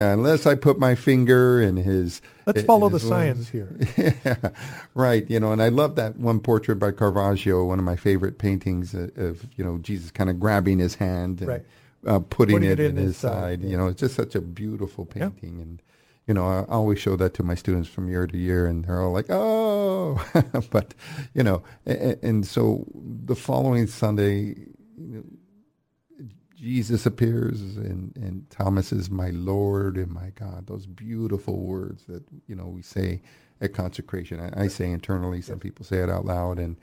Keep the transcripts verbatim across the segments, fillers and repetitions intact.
Unless I put my finger in his... Let's follow his the science here. Yeah, right. You know, and I love that one portrait by Caravaggio, one of my favorite paintings of, of you know, Jesus kind of grabbing his hand and Right. uh, putting, Putting it, it in in his his side, side. yeah. You know, it's just such a beautiful Yeah. painting. And, you know, I always show that to my students from year to year, and they're all like, oh. But, you know, and, and so the following Sunday, you know, Jesus appears, and, and Thomas is my Lord and my God. Those beautiful words that, you know, we say at consecration. I, I say internally, some people say it out loud. And,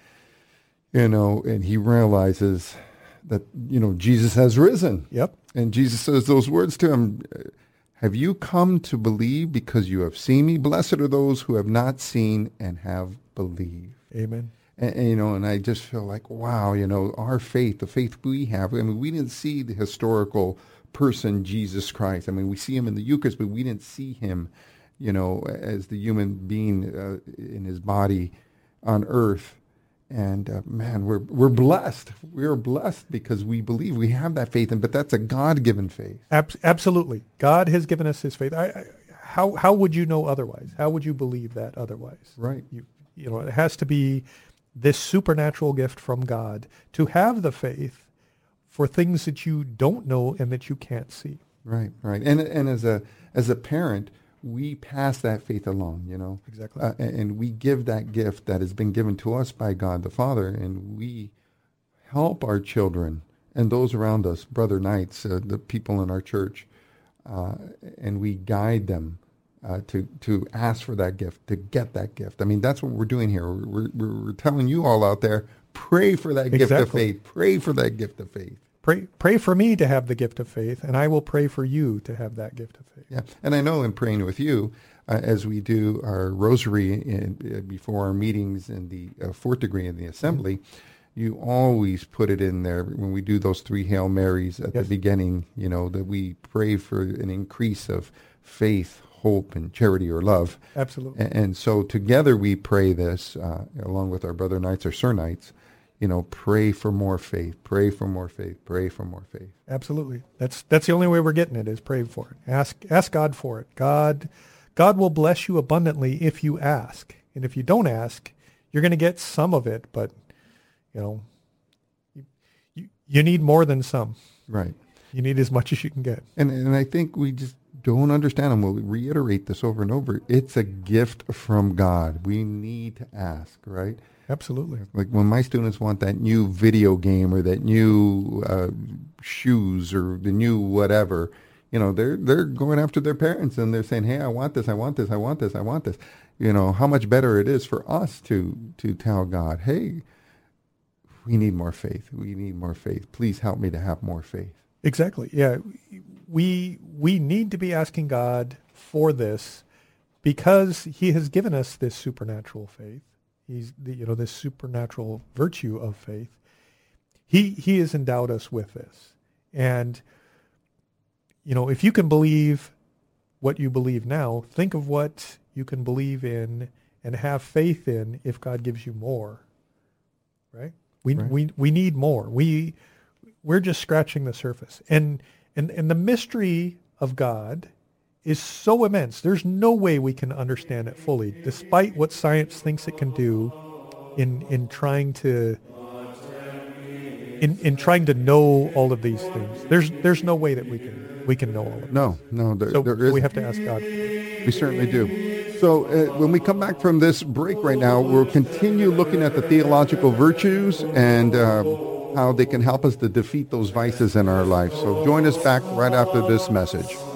you know, and he realizes that, you know, Jesus has risen. Yep. And Jesus says those words to him, have you come to believe because you have seen me? Blessed are those who have not seen and have believed. Amen. And, and, you know, and I just feel like, wow, you know, our faith, the faith we have, I mean, we didn't see the historical person, Jesus Christ. I mean, we see him in the Eucharist, but we didn't see him, you know, as the human being uh, in his body on earth. And, uh, man, we're we're blessed. We're blessed because we believe we have that faith, and but that's a God-given faith. Ab- absolutely. God has given us his faith. I, I, how how would you know otherwise? How would you believe that otherwise? Right. You, you know, it has to be this supernatural gift from God to have the faith for things that you don't know and that you can't see. Right, right. And and as a as a parent, we pass that faith along, you know. Exactly. Uh, and we give that gift that has been given to us by God the Father, and we help our children and those around us, brother knights, uh, the people in our church, uh, and we guide them uh, to to ask for that gift, to get that gift. I mean, that's what we're doing here. We're, we're, we're telling you all out there, pray for that gift of Exactly. faith. Pray for that gift of faith. Pray pray for me to have the gift of faith, and I will pray for you to have that gift of faith. Yeah, and I know in praying with you, uh, as we do our rosary in, uh, before our meetings in the uh, fourth degree in the assembly, mm-hmm. you always put it in there when we do those three Hail Marys at Yes. the beginning, you know, that we pray for an increase of faith, hope, and charity or love. Absolutely. And, and so together we pray this, uh, along with our brother knights or sir knights, you know, pray for more faith, pray for more faith, pray for more faith. Absolutely. That's that's the only way we're getting it, is pray for it. Ask ask God for it. God God will bless you abundantly if you ask. And if you don't ask, you're going to get some of it, but you know, you, you you need more than some. Right. You need as much as you can get. And and I think we just don't understand, and we'll reiterate this over and over. It's a gift from God. We need to ask, right? Absolutely. Like when my students want that new video game or that new uh, shoes or the new whatever, you know, they're they're going after their parents and they're saying, hey, I want this, I want this, I want this, I want this. You know, how much better it is for us to to tell God, hey, we need more faith. We need more faith. Please help me to have more faith. Exactly. Yeah. We we need to be asking God for this because he has given us this supernatural faith. He's the, you know, this supernatural virtue of faith. He he has endowed us with this. And you know, if you can believe what you believe now, think of what you can believe in and have faith in if God gives you more. Right? We Right. we we need more. We we're just scratching the surface. And and and the mystery of God is so immense. There's no way we can understand it fully, despite what science thinks it can do in in trying to in, in trying to know all of these things. There's there's no way that we can we can know all of it. No, no, there, So there we isn't. have to ask God. We certainly do. So uh, when we come back from this break right now, we'll continue looking at the theological virtues and uh, how they can help us to defeat those vices in our life. So join us back right after this message.